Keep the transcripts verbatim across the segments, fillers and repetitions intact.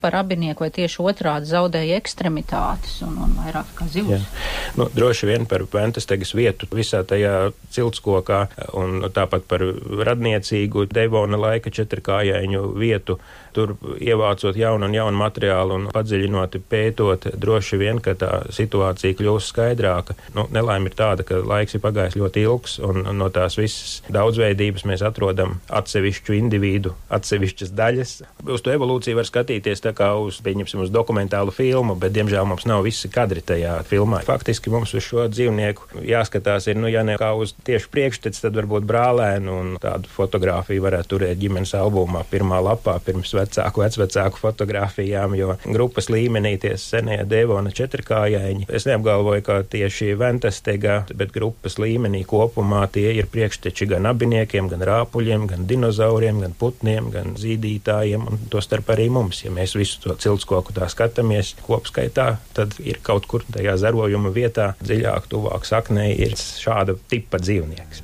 par abinieku, vai tieši otrādi zaudēja ekstremitātes un, un vairāk kā zivs? Nu, droši vien par Ventastegas vietu visā tajā ciltskokā un tāpat par radniecīgu Devona laika četrkājaiņu vietu. Tur ievācot jaunu un jaunu materiālu un padziļinoti pētot, droši vien, ka tā situācija kļūst skaidrāka. Nu, nelaime ir tāda, ka laiks ir pagājis ļoti ilgs un no tās visas daudzveidības mēs atrodam atsevišķu individu, atsevišķas daļas. Uz to evolūciju var skatīties tā kā uz, pieņemsim, uz dokumentālu filmu, bet, diemžēl, mums nav visi kadri tajā filmā. Faktiski mums uz šo dzīvnieku jāskatās ir, nu, ja ne kā uz tieši priekštec, tad varbūt brālēnu un tādu fotogrāfiju varētu turēt ģimenes albumā pirmā lapā pirms vecāku, vecvecāku fotogrāfijām, jo grupas līmenī tie senie Devona četrkājaiņi. Es neapgalvoju, ka tieši Ventastega, bet grupas līmenī kopumā tie ir priekšteči gan abiniekiem, gan rāpuļiem, gan dinozauriem, gan putniem, gan zīdītājiem, un tostarp arī mums. Ja mēs visu to ciltskoku tā skatāmies kopskaitā, tad ir kaut kur tajā zarojuma vietā, dziļāk, tuvāk saknei, ir šāda tipa dzīvnieks.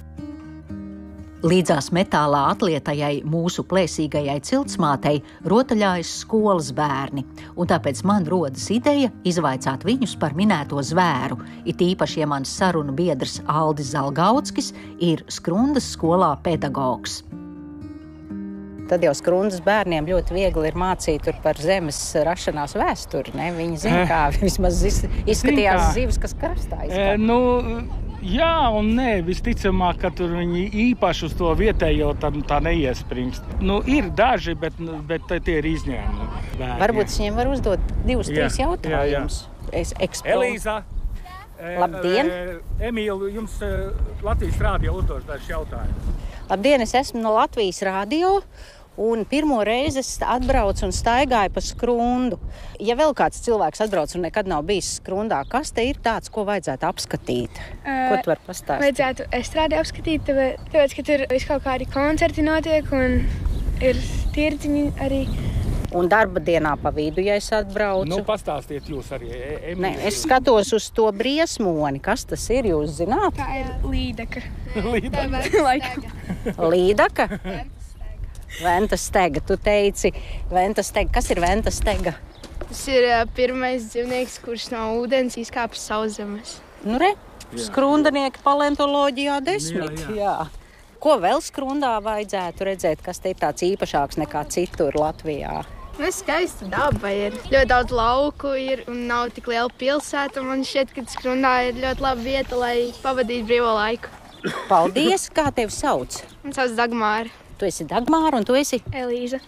Līdzās metālā atlietajai mūsu plēsīgajai ciltsmātei rotaļājas skolas bērni, un tāpēc man rodas ideja izvaicāt viņus par minēto zvēru, it īpaši, ja mans sarunu biedrs Aldis Zalgautskis ir Skrundas skolā pedagogs. Tad jau Skrundas bērniem ļoti viegli ir mācīt tur par zemes rašanās vēsturi, ne? Viņi zina, kā vismaz izskatījās zivs, kas krastā izskatījās. E, nu, jā un nē, visticamāk, ka tur viņi īpaši uz to vietējo tā, tā neiespringst. Nu, ir daži, bet, bet tie ir izņēmumi. Bērni. Varbūt es viņiem var uzdot divus, jā, trīs jautājumus. Es eksplo... Elīza, labdien! Emīl, jums Latvijas rādio uzdošu dažus jautājumus. Labdien, es esmu no Latvijas rādio. Un pirmo reizi es atbraucu un staigāju pa Skrundu. Ja vēl kāds cilvēks atbrauc un nekad nav bijis Skrundā, kas te ir tāds, ko vajadzētu apskatīt? Uh, ko tu vari pastāstīt? Vajadzētu estrādi apskatīt, tāpēc, ka tur viss kaut kādi koncerti notiek un ir tirdziņi arī. Un darba dienā pa vidu, ja es atbraucu? Nu, pastāstiet jūs arī. Emīļa. Nē, es skatos uz to briesmoni. Kas tas ir, jūs zināt? Tā ir līdaka. Līdaka? Līdaka? Ventastega, tu teici, Ventastega. Kas ir Ventastega? Tas ir uh, pirmais dzīvnieks, kurš no ūdens izkāpis sauszemes. Nu re, skrundanieki paleontoloģijā desmit. Jā, jā. Jā. Ko vēl Skrundā vajadzētu redzēt, kas te ir tāds īpašāks nekā citur Latvijā? Nu, skaista daba ir. Ļoti daudz lauku ir un nav tik liela pilsēta. Man šķiet, ka Skrundā ir ļoti laba vieta, lai pavadītu brīvo laiku. Paldies! Kā tevi sauc? Man sauc Dagmāra. Tu esi Dagmāra un tu esi? Elīza.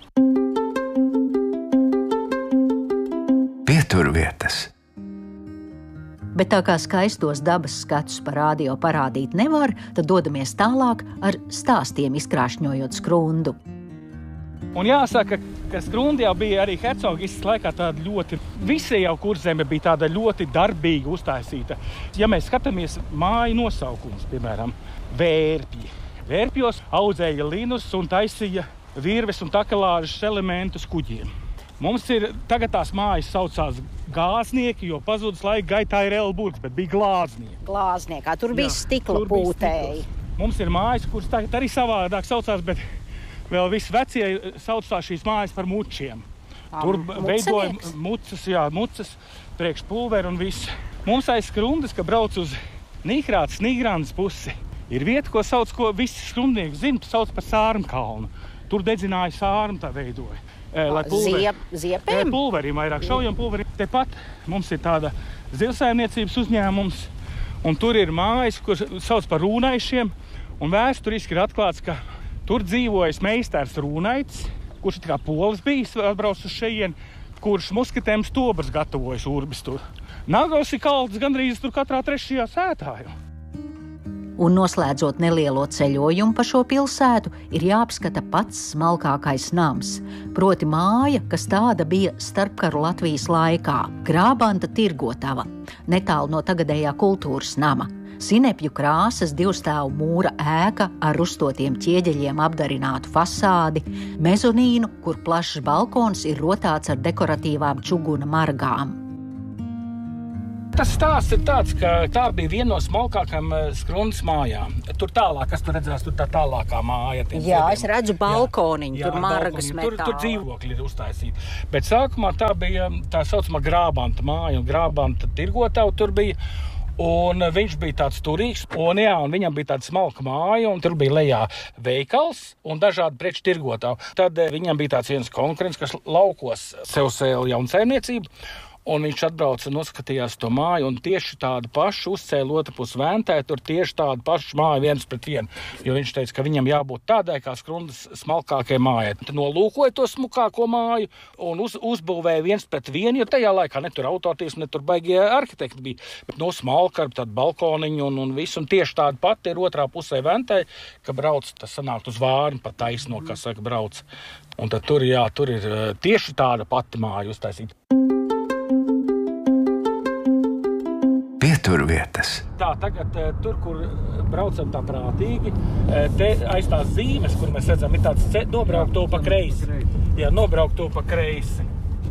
Pieturvietas. Bet tā kā skaistos dabas skatus pa rādio parādīt nevar, tad dodamies tālāk ar stāstiem izkrāšņojot Skrundu. Un jāsaka, ka Skrunda jau bija arī hercogistas laikā tāda ļoti, visi jau Kurzeme bija tāda ļoti darbīga uztaisīta. Ja mēs skatāmies māju nosaukums, piemēram, Vērpji. Vērpjos audzēja linus un taisīja virves un takelāžas elementus kuģiem. Mums ir tagad tās mājas saucās Gāznieki, jo pazudus laika gaitā ir Elburgs, bet bija Glāznieki. Glāzniekā, tur bija stikla pūtēji. Mums ir mājas, kuras tagad arī savādāk saucās, bet vēl visi vecie saucās šīs mājas par mučiem. Am, tur veidoja mucas, jā, mucas, priekš pulveri un viss. Mums aiz Skrundas, ka brauc uz Nīkrātas, Nīgrānas pusi, ir vieta, ko sauc, ko visi skrundnieki zina, sauc par Sārmkalnu. Tur dedzināja sārmu, tā veidoja. E, lai pulveri, Ziep, ziepēm? E, pulverim, vairāk šaujam pulverim. Tepat mums ir tāda zivsaimniecības uzņēmums, un tur ir mājas, ko sauc par Rūnaišiem, un vēsturiski ir atklāts, ka tur dzīvojas meistars Rūnaits, kurš ir tā kā polis bijis, atbrauc uz šejienu, kurš muskatēm stobras gatavojas urbis tur. Nagos ir kalds gandrīz tur katrā trešajā sētā. Un noslēdzot nelielo ceļojumu pa šo pilsētu, ir jāapskata pats smalkākais nams, proti māja, kas tāda bija starpkaru Latvijas laikā, Grābanta tirgotava, netālu no tagadējā kultūras nama. Sinepju krāsas divstāvu mūra ēka ar rustotiem ķieģeļiem apdarinātu fasādi, mezonīnu, kur plašs balkons ir rotāts ar dekoratīvām čuguna margām. Tas stāsts ir tāds, ka tā bija viena no smalkākām skrundas mājām. Tur tālāk, kas tur redzās, tur tā tālākā māja. Jā, ziediem. Es redzu balkoniņu, jā, tur margas metāli. Tur, tur dzīvokļi ir uztaisīti. Bet sākumā tā bija tā saucamā grābanta māja, un grābanta tirgotavu tur bija. Un viņš bija tāds turīgs, un, jā, un viņam bija tāda smalka māja, un tur bija lejā veikals un dažādi preču tirgotāji. Tad viņam bija tāds viens konkurents, kas laukos sev sēla jaunsaimniecību, un viņš atbrauca un noskatījās to māju, un tieši tādu pašu uzcēla otru pusi Ventē, tur tieši tādu pašu māju viens pret vienu, jo viņš teica, ka viņam jābūt tādai kā skrundas smalkākai mājai. Tad nolūkoja to smukāko māju un uz, uzbūvēja viens pret vienu, jo tajā laikā ne tur autotīsmi, ne tur baigie arhitekti bija, bet no smalka ar tādu balkoniņu un, un visu, un tieši tāda pati ir otrā pusē Ventē, ka brauc, tas sanākt uz Vārnu pa taisno, kā saka, brauc. Un tad tur, jā, tur ir tieši tāda pati māja uztaisīta. Pieturvietas. Tā, tagad tur, kur braucam tā prātīgi, te aiz tās zīmes, kur mēs redzam, ir tāds ce... nobraukt to pa kreisi. Jā, nobraukt to pa kreisi.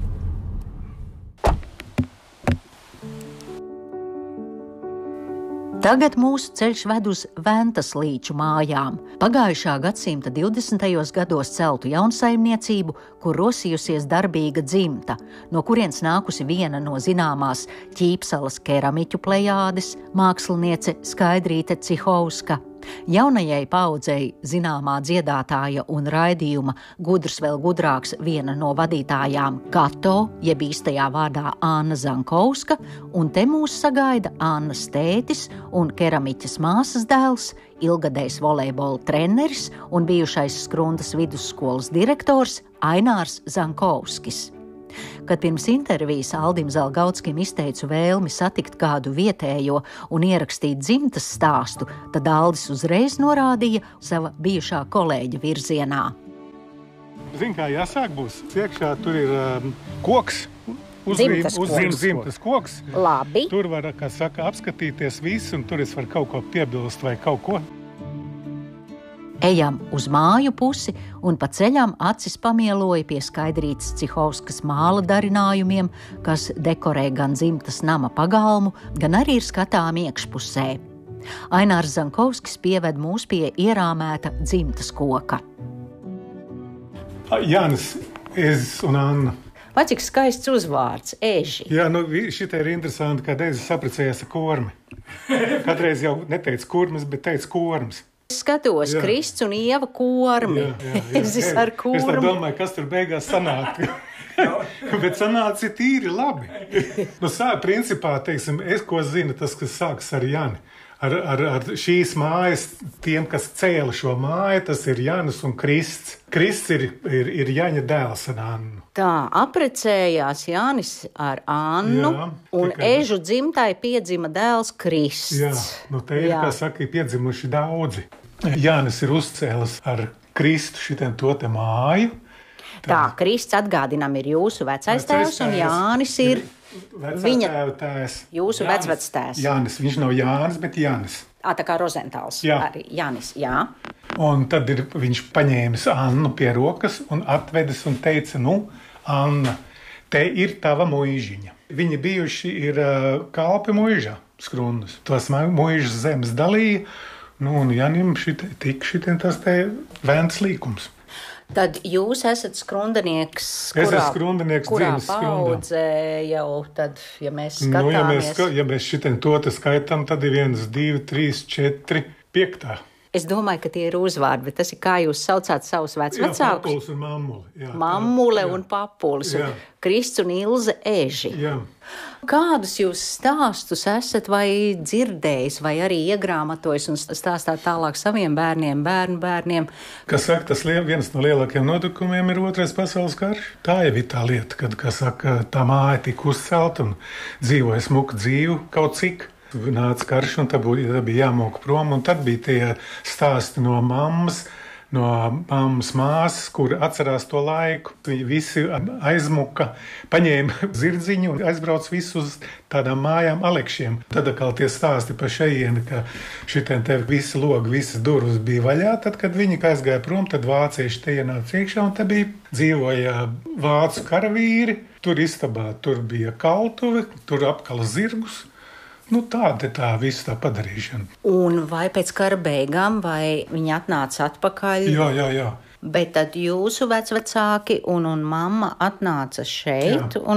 Tagad mūsu ceļš ved uz Ventas līču mājām, pagājušā gadsimta divdesmitajos gados celtu jaunsaimniecību, kur rosījusies darbīga dzimta, no kurienes nākusi viena no zināmās Ķīpsalas keramiķu plejādes, māksliniece Skaidrīte Cihovska. Jaunajai paaudzei zināmā dziedātāja un raidījuma Gudrs vēl gudrāks viena no vadītājām Kato, jeb īstajā vārdā Anna Zankovska, un te mūs sagaida Annas tētis un keramiķas māsas dēls, ilgadējs volejbola treneris un bijušais Skrundas vidusskolas direktors Ainārs Zankovskis. Kad pirms intervijas Aldim Zelgautskim izteicu vēlmi satikt kādu vietējo un ierakstīt dzimtas stāstu, tad Aldis uzreiz norādīja sava bijušā kolēģa virzienā. Zin, kā jāsāk būs? Iekšā tur ir um, koks, dzimtas uzzīmes dzimtas koks. Labi. Tur var, kā saka, apskatīties visu, un tur es varu kaut ko piebilst vai kaut ko. Ejam uz māju pusi un pa ceļam acis pamieloja pie Skaidrītes Cihovskas māla darinājumiem, kas dekorē gan dzimtas nama pagalmu, gan arī ir skatām iekšpusē. Ainārs Zankovskis pieved mūs pie ierāmēta dzimtas koka. Jānis, Ezis un Anna. Vai cik skaists uzvārds, Eži? Jā, nu šitai ir interesanti, kad Ezis apprecējās ar kormi. Kadreiz jau neteica kurmis, bet teica korms. Es skatos, jā. Krists un Ieva kormi. Jā, jā, jā. Es ar kormi. Es tā domāju, kas tur beigās sanāk. Bet sanāca tīri labi. Nu, sā, principā, teiksim, es ko zinu, tas, kas sāks ar Jani. Ar, ar, ar šīs mājas, tiem, kas cēla šo māju, tas ir Jānis un Krists. Krists ir, ir, ir Jaņa dēls ar Annu. Tā, aprecējās Jānis ar Annu, jā, un tikai... Ežu dzimtai piedzima dēls Krists. Jā, nu te ir, jā. Kā saka, piedzimuši daudzi. Jānis ir uzcēlis ar Kristu šitien to te māju. Tā, tā Krists, atgādinām, ir jūsu vecais tēvs, un Jānis ir, ir viņa tēvs. Jūsu vecvectēvs. Jānis, viņš nav Jānis, bet Jānis. Ā, tā kā Rozentāls. Jā. Arī Jānis, jā. Un tad ir viņš paņēmis Annu pie rokas un atvedis un teica, nu, Anna, te ir tava muižiņa. Viņi bijuši ir uh, kalpi muižā, Skrundas. Tos muižas zemes dalīja, nu, un Janim šite, tik šitien tas te Ventas līkums. Tad jūs esat skrundanieks, kurā, es esmu skrundanieks kurā dzīves paudzē jau tad, ja mēs skatāmies. Nu, ja mēs, ja mēs šitien to te skaitam, tad ir viens, divi, trīs, četri, piektā. Es domāju, ka tie ir uzvārdi, bet tas ir kā jūs saucāt savus vecvecākus? Jā, Papuls un Mammuli. Jā, Mammule jā. Un Papuls. Jā. Un Krists un Ilze Eži. Jā. Kādus jūs stāstus esat vai dzirdējis, vai arī iegrāmatojis un stāstāt tālāk saviem bērniem, bērnu bērniem? Kas saka, tas viens no lielākiem notikumiem ir Otrais pasaules karš. Tā jau ir tā lieta, kad, kas saka, tā māja tika uzcelt un dzīvoja smuku dzīvu kaut cik. Nāca karš, un tad bija jāmok prom, un tad bija tie stāsti no mammas, no mammas māsas, kur atcerās to laiku. Viņi visi aizmuka, paņēma zirdziņu un aizbrauc visus uz tādām mājām Alekšiem. Tad atkal tie stāsti pa šejieni, ka šitien te visi logi, visas durvis bija vaļā. Tad, kad viņi aizgāja prom, tad vācieši te ienāca iekšā, un te bija dzīvoja vācu karavīri. Tur istabā tur bija kaltuve, tur apkala zirgus. Nu, tāda tā visa tā padarīšana. Un vai pēc kara beigām, vai viņi atnāca atpakaļ? Jā, jā, jā. Bet tad jūsu vecvecāki un, un mamma atnāca šeit.